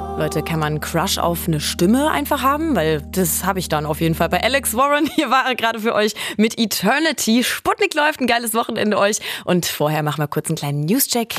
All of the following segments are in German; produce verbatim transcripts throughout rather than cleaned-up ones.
Leute, kann man einen Crush auf eine Stimme einfach haben? Weil das habe ich dann auf jeden Fall bei Alex Warren. Hier war er gerade für euch mit Eternity. Sputnik läuft, ein geiles Wochenende euch. Und vorher machen wir kurz einen kleinen Newscheck.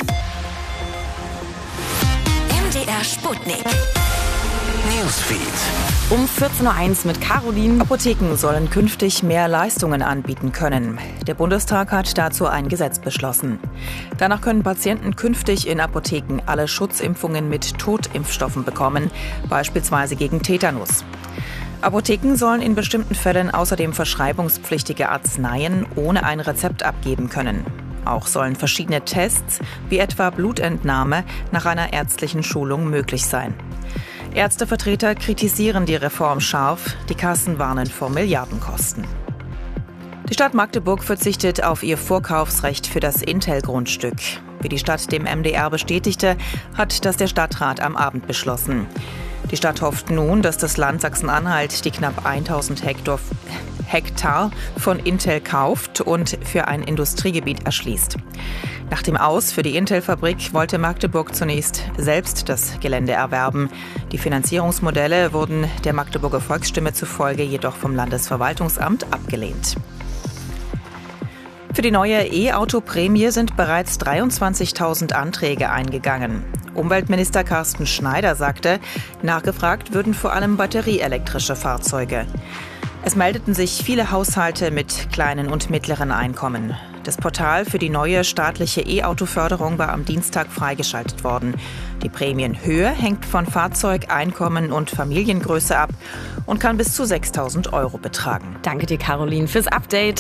M D R Sputnik Newsfeed. Um vierzehn Uhr eins mit Caroline. Apotheken sollen künftig mehr Leistungen anbieten können. Der Bundestag hat dazu ein Gesetz beschlossen. Danach können Patienten künftig in Apotheken alle Schutzimpfungen mit Totimpfstoffen bekommen, beispielsweise gegen Tetanus. Apotheken sollen in bestimmten Fällen außerdem verschreibungspflichtige Arzneien ohne ein Rezept abgeben können. Auch sollen verschiedene Tests, wie etwa Blutentnahme, nach einer ärztlichen Schulung möglich sein. Ärztevertreter kritisieren die Reform scharf, die Kassen warnen vor Milliardenkosten. Die Stadt Magdeburg verzichtet auf ihr Vorkaufsrecht für das Intel-Grundstück. Wie die Stadt dem M D R bestätigte, hat das der Stadtrat am Abend beschlossen. Die Stadt hofft nun, dass das Land Sachsen-Anhalt die knapp tausend Hektar, Hektar von Intel kauft und für ein Industriegebiet erschließt. Nach dem Aus für die Intel-Fabrik wollte Magdeburg zunächst selbst das Gelände erwerben. Die Finanzierungsmodelle wurden der Magdeburger Volksstimme zufolge jedoch vom Landesverwaltungsamt abgelehnt. Für die neue E-Auto-Prämie sind bereits dreiundzwanzigtausend Anträge eingegangen. Umweltminister Carsten Schneider sagte, nachgefragt würden vor allem batterieelektrische Fahrzeuge. Es meldeten sich viele Haushalte mit kleinen und mittleren Einkommen. Das Portal für die neue staatliche E-Auto-Förderung war am Dienstag freigeschaltet worden. Die Prämienhöhe hängt von Fahrzeug, Einkommen und Familiengröße ab und kann bis zu sechstausend Euro betragen. Danke dir, Caroline, fürs Update.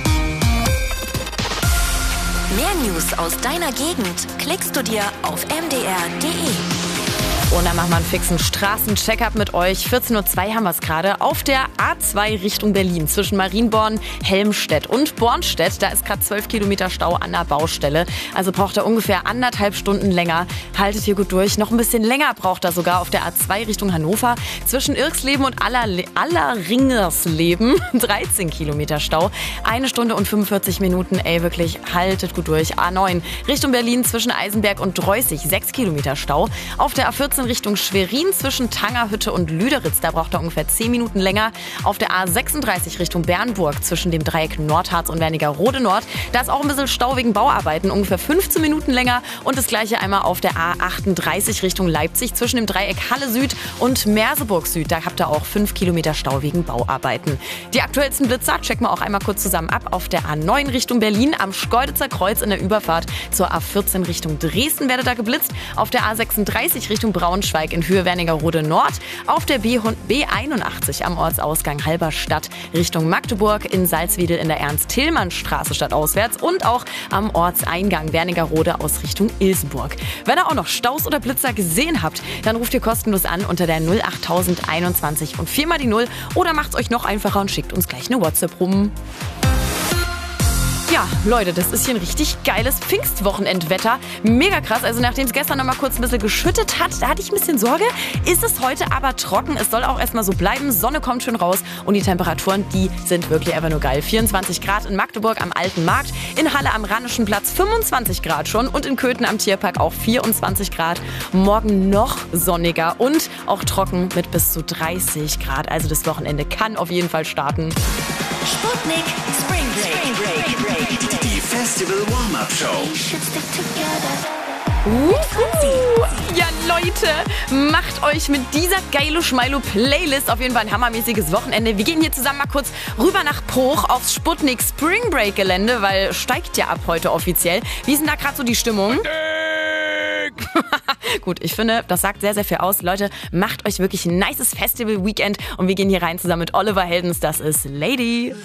Mehr News aus deiner Gegend klickst du dir auf m d r punkt d e. Und dann machen wir einen fixen Straßencheck-up mit euch. vierzehn Uhr zwei haben wir es gerade. Auf der A zwei Richtung Berlin zwischen Marienborn, Helmstedt und Bornstedt. Da ist gerade zwölf Kilometer Stau an der Baustelle. Also braucht er ungefähr anderthalb Stunden länger. Haltet hier gut durch. Noch ein bisschen länger braucht er sogar auf der A zwei Richtung Hannover. Zwischen Irksleben und Allerle- Alleringersleben dreizehn Kilometer Stau. Eine Stunde und fünfundvierzig Minuten. Ey, wirklich, haltet gut durch. A neun Richtung Berlin zwischen Eisenberg und Dreußig. sechs Kilometer Stau. Auf der A vierzehn Richtung Schwerin zwischen Tangerhütte und Lüderitz. Da braucht er ungefähr zehn Minuten länger. Auf der A sechsunddreißig Richtung Bernburg zwischen dem Dreieck Nordharz und Wernigerode Nord. Da ist auch ein bisschen Stau wegen Bauarbeiten. Ungefähr fünfzehn Minuten länger. Und das gleiche einmal auf der A achtunddreißig Richtung Leipzig zwischen dem Dreieck Halle Süd und Merseburg Süd. Da habt ihr auch fünf Kilometer Stau wegen Bauarbeiten. Die aktuellsten Blitzer checken wir auch einmal kurz zusammen ab. Auf der A neun Richtung Berlin am Schkeuditzer Kreuz in der Überfahrt zur A vierzehn Richtung Dresden werdet da geblitzt. Auf der A sechsunddreißig Richtung Braunschweig in Höhe Wernigerode Nord, auf der B einundachtzig am Ortsausgang Halberstadt Richtung Magdeburg, in Salzwiedel in der Ernst-Tillmann-Straße stadtauswärts und auch am Ortseingang Wernigerode aus Richtung Ilsenburg. Wenn ihr auch noch Staus oder Blitzer gesehen habt, dann ruft ihr kostenlos an unter der null acht tausend einundzwanzig und viermal die Null oder macht's euch noch einfacher und schickt uns gleich eine WhatsApp rum. Ja, Leute, das ist hier ein richtig geiles Pfingstwochenendwetter. Mega krass. Also nachdem es gestern noch mal kurz ein bisschen geschüttet hat, da hatte ich ein bisschen Sorge. Ist es heute aber trocken. Es soll auch erstmal so bleiben. Sonne kommt schön raus und die Temperaturen, die sind wirklich einfach nur geil. vierundzwanzig Grad in Magdeburg am Alten Markt, in Halle am Rheinischen Platz fünfundzwanzig Grad schon und in Köthen am Tierpark auch vierundzwanzig Grad. Morgen noch sonniger und auch trocken mit bis zu dreißig Grad. Also das Wochenende kann auf jeden Fall starten. Sputnik Spring Break. Spring Break. Die Festival Warm-Up Show. Uh, ja, Leute, macht euch mit dieser geilo Schmeilo Playlist auf jeden Fall ein hammermäßiges Wochenende. Wir gehen hier zusammen mal kurz rüber nach Bruch aufs Sputnik Spring Break Gelände, weil steigt ja ab heute offiziell. Wie ist denn da gerade so die Stimmung? Gut, ich finde, das sagt sehr, sehr viel aus. Leute, macht euch wirklich ein nices Festival-Weekend und wir gehen hier rein zusammen mit Oliver Heldens. Das ist Lady.